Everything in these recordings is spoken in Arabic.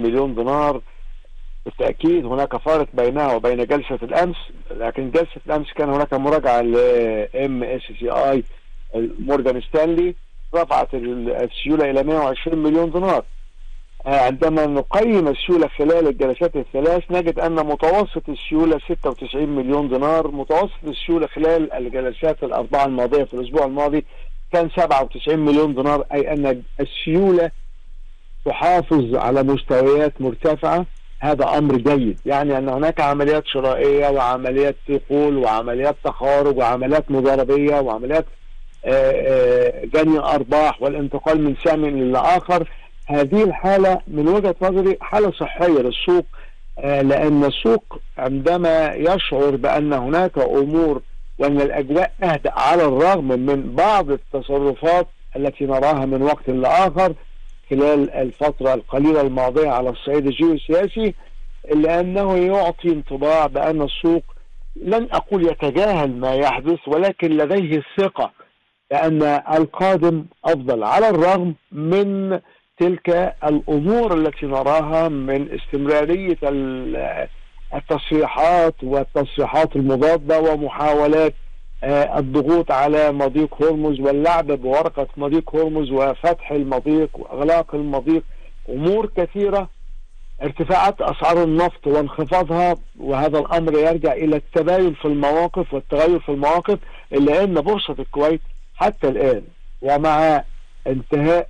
مليون دينار. بالتأكيد هناك فارق بينها وبين جلسة الأمس، لكن جلسة الأمس كان هناك مراجعة ل MSCI مورجان ستانلي رفعت السيولة إلى 120 مليون دينار. عندما نقيم السيولة خلال الجلسات الثلاث نجد أن متوسط السيولة 96 مليون دينار، متوسط السيولة خلال الجلسات الأربعة الماضية في الأسبوع الماضي كان 97 مليون دينار، أي أن السيولة تحافظ على مستويات مرتفعة. هذا أمر جيد، يعني أن هناك عمليات شرائية وعمليات تقول وعمليات تخارج وعمليات مضاربية وعمليات جني أرباح والانتقال من سهم لآخر. هذه الحالة من وجهة نظري حالة صحية للسوق، لأن السوق عندما يشعر بأن هناك أمور وأن الأجواء أهدأ على الرغم من بعض التصرفات التي نراها من وقت لآخر خلال الفترة القليلة الماضية على الصعيد الجيوسياسي، إلا أنه يعطي انطباع بأن السوق لن أقول يتجاهل ما يحدث، ولكن لديه الثقة بأن القادم أفضل على الرغم من تلك الأمور التي نراها من استمرارية التصريحات والتصريحات المضادة ومحاولات الضغوط على مضيق هرمز واللعب بورقة مضيق هرمز وفتح المضيق وإغلاق المضيق. أمور كثيرة، ارتفاعات أسعار النفط وانخفاضها، وهذا الأمر يرجع إلى التباين في المواقف والتغير في المواقف. إلا أن بورصة الكويت حتى الآن ومع انتهاء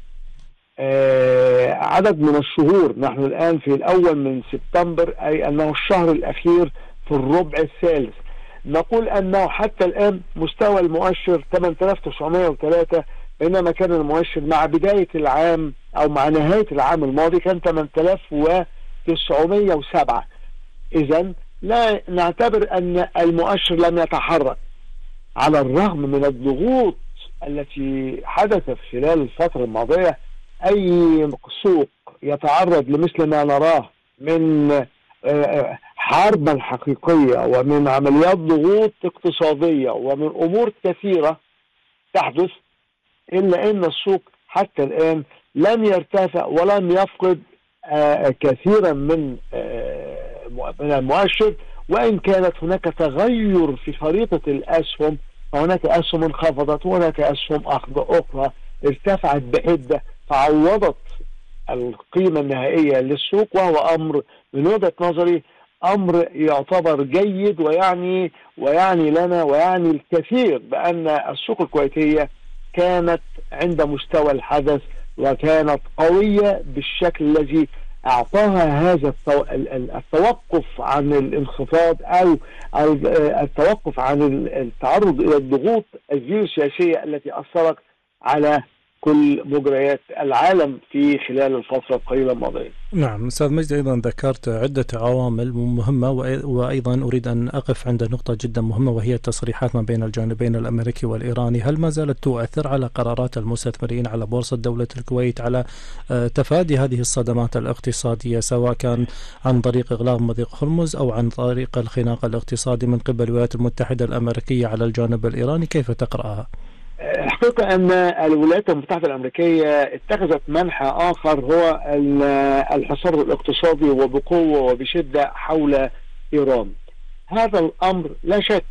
عدد من الشهور، نحن الآن في الأول من سبتمبر، أي أنه الشهر الأخير في الربع الثالث، نقول أنه حتى الآن مستوى المؤشر 8903، بينما كان المؤشر مع بداية العام أو مع نهاية العام الماضي كان 8907. إذن لا نعتبر أن المؤشر لم يتحرك على الرغم من الضغوط التي حدثت خلال الفترة الماضية. أي سوق يتعرض لمثل ما نراه من حربا حقيقية ومن عمليات ضغوط اقتصادية ومن أمور كثيرة تحدث، إلا أن السوق حتى الآن لم يرتفع ولم يفقد كثيرا من المؤشر، وإن كانت هناك تغير في خريطة الأسهم، فهناك أسهم انخفضت وهناك أسهم أخرى ارتفعت بحدة فعوضت القيمة النهائية للسوق، وهو أمر من وجهة نظري أمر يعتبر جيد ويعني لنا ويعني الكثير بأن السوق الكويتية كانت عند مستوى الحدث وكانت قوية بالشكل الذي أعطاها هذا التوقف عن الانخفاض أو التوقف عن التعرض إلى الضغوط الجيوسياسية التي أثرت على كل مجريات العالم في خلال الفترة القليلة الماضية. نعم أستاذ مجدي، أيضا ذكرت عدة عوامل مهمة، وأيضا أريد أن أقف عند نقطة جدا مهمة وهي التصريحات ما بين الجانبين الأمريكي والإيراني. هل ما زالت تؤثر على قرارات المستثمرين على بورصة دولة الكويت على تفادي هذه الصدمات الاقتصادية، سواء كان عن طريق إغلاق مضيق هرمز أو عن طريق الخناق الاقتصادي من قبل الولايات المتحدة الأمريكية على الجانب الإيراني؟ كيف تقرأها؟ الحقيقة أن الولايات المتحدة الأمريكية اتخذت منحى آخر، هو الحصار الاقتصادي وبقوة وبشدة حول إيران. هذا الأمر لا شك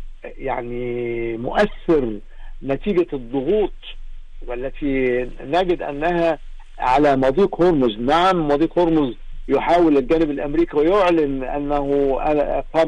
يعني مؤثر نتيجة الضغوط والتي نجد أنها على مضيق هرمز. نعم، مضيق هرمز يحاول الجانب الأمريكي ويعلن أنه قام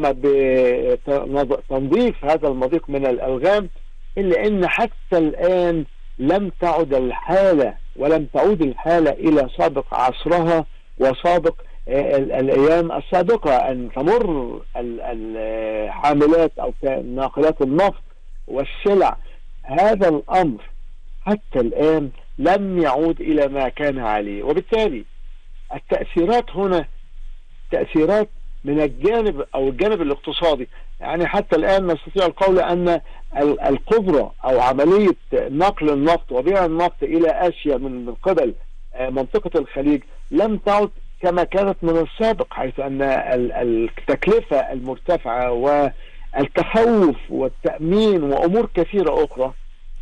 بتنظيف هذا المضيق من الألغام، إلا أن حتى الآن لم تعد الحالة ولم تعود الحالة إلى سابق عصرها وسابق الأيام السابقة، أن تمر الحاملات أو ناقلات النفط والسلع. هذا الأمر حتى الآن لم يعود إلى ما كان عليه، وبالتالي التأثيرات هنا تأثيرات من الجانب الاقتصادي. يعني حتى الآن نستطيع القول أن القدرة أو عملية نقل النفط وبيع النفط إلى آسيا من قبل منطقة الخليج لم تعد كما كانت من السابق، حيث أن التكلفة المرتفعة والتخوف والتأمين وأمور كثيرة أخرى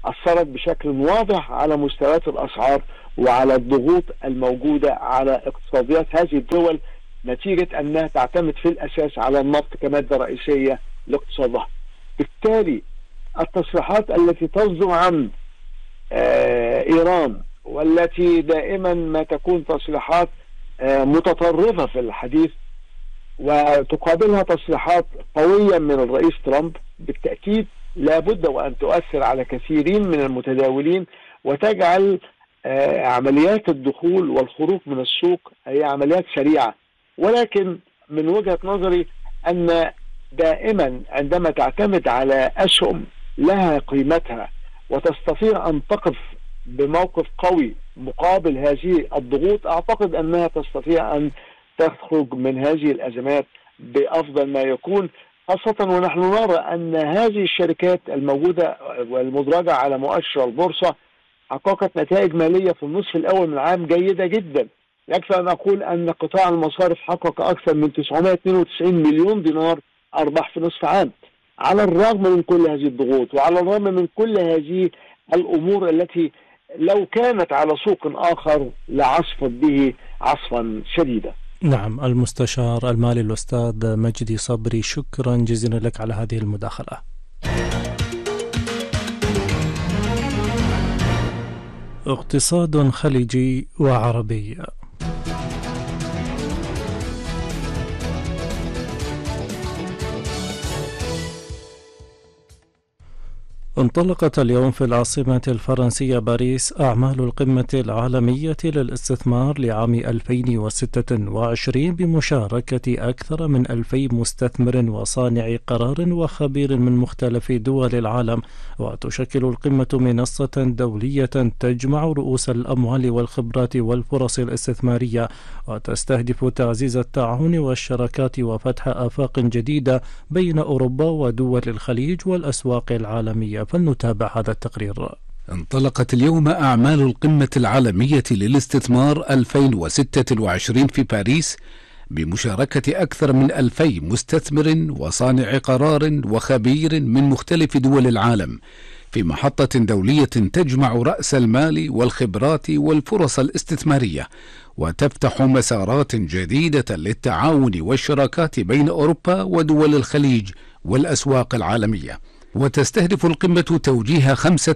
أثرت بشكل واضح على مستويات الأسعار وعلى الضغوط الموجودة على اقتصاديات هذه الدول، نتيجة أنها تعتمد في الأساس على النفط كمادة رئيسية لاقتصادها. بالتالي التصريحات التي تصدر عن إيران، والتي دائما ما تكون تصريحات متطرفة في الحديث وتقابلها تصريحات قوية من الرئيس ترامب، بالتأكيد لابد وأن تؤثر على كثيرين من المتداولين وتجعل عمليات الدخول والخروج من السوق هي عمليات سريعة. ولكن من وجهة نظري أن دائما عندما تعتمد على أسهم لها قيمتها وتستطيع أن تقف بموقف قوي مقابل هذه الضغوط، أعتقد أنها تستطيع أن تخرج من هذه الأزمات بأفضل ما يكون، خاصة ونحن نرى أن هذه الشركات الموجودة والمدرجة على مؤشر البورصة حققت نتائج مالية في النصف الأول من العام جيدة جدا. يكفي أن أقول أن قطاع المصارف حقق أكثر من 992 مليون دينار أرباح في نصف عام، على الرغم من كل هذه الضغوط وعلى الرغم من كل هذه الأمور التي لو كانت على سوق آخر لعصفت به عصفا شديدا. نعم، المستشار المالي الأستاذ مجدي صبري، شكرا جزيلا لك على هذه المداخلة. اقتصاد خليجي وعربي. انطلقت اليوم في العاصمة الفرنسية باريس أعمال القمة العالمية للاستثمار لعام 2026 بمشاركة أكثر من 2000 مستثمر وصانع قرار وخبير من مختلف دول العالم، وتشكل القمة منصة دولية تجمع رؤوس الأموال والخبرات والفرص الاستثمارية، وتستهدف تعزيز التعاون والشراكات وفتح آفاق جديدة بين أوروبا ودول الخليج والأسواق العالمية. فلنتابع هذا التقرير. انطلقت اليوم أعمال القمة العالمية للاستثمار 2026 في باريس بمشاركة أكثر من 2000 مستثمر وصانع قرار وخبير من مختلف دول العالم في محطة دولية تجمع رأس المال والخبرات والفرص الاستثمارية، وتفتح مسارات جديدة للتعاون والشراكات بين أوروبا ودول الخليج والأسواق العالمية. وتستهدف القمة توجيه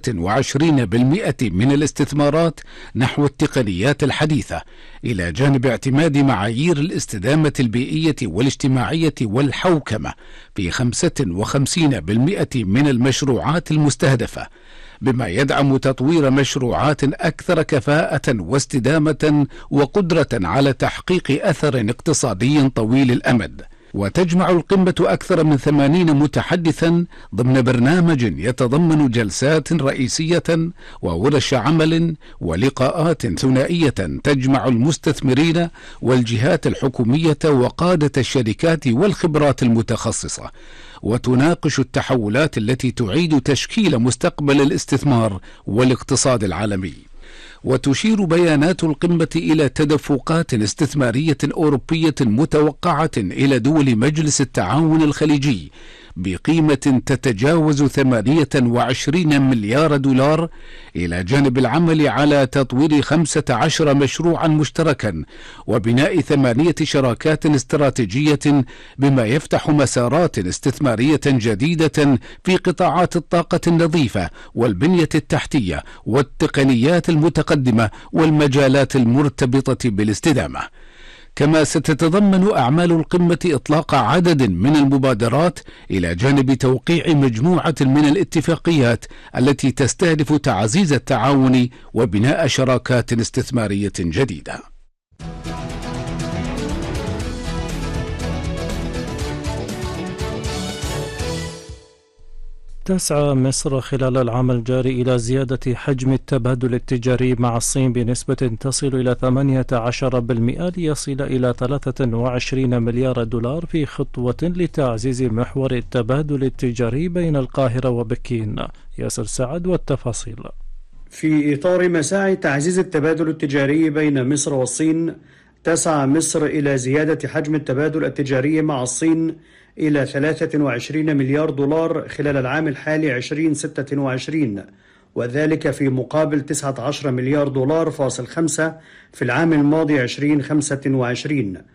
25% من الاستثمارات نحو التقنيات الحديثة، إلى جانب اعتماد معايير الاستدامة البيئية والاجتماعية والحوكمة في 55% من المشروعات المستهدفة، بما يدعم تطوير مشروعات أكثر كفاءة واستدامة وقدرة على تحقيق أثر اقتصادي طويل الأمد. وتجمع القمة أكثر من 80 متحدثا ضمن برنامج يتضمن جلسات رئيسية وورش عمل ولقاءات ثنائية تجمع المستثمرين والجهات الحكومية وقادة الشركات والخبرات المتخصصة، وتناقش التحولات التي تعيد تشكيل مستقبل الاستثمار والاقتصاد العالمي. وتشير بيانات القمة إلى تدفقات استثمارية أوروبية متوقعة إلى دول مجلس التعاون الخليجي بقيمة تتجاوز 28 مليار دولار، إلى جانب العمل على تطوير 15 مشروعا مشتركا وبناء 8 شراكات استراتيجية، بما يفتح مسارات استثمارية جديدة في قطاعات الطاقة النظيفة والبنية التحتية والتقنيات المتقدمة والمجالات المرتبطة بالاستدامة. كما ستتضمن أعمال القمة إطلاق عدد من المبادرات إلى جانب توقيع مجموعة من الاتفاقيات التي تستهدف تعزيز التعاون وبناء شراكات استثمارية جديدة. تسعى مصر خلال العام الجاري إلى زيادة حجم التبادل التجاري مع الصين بنسبة تصل إلى 18% ليصل إلى 23 مليار دولار، في خطوة لتعزيز محور التبادل التجاري بين القاهرة وبكين. ياسر سعد والتفاصيل. في إطار مساعي تعزيز التبادل التجاري بين مصر والصين، تسعى مصر إلى زيادة حجم التبادل التجاري مع الصين إلى 23 مليار دولار خلال العام الحالي 2026، وذلك في مقابل 19 مليار دولار فاصل 5 في العام الماضي 2025.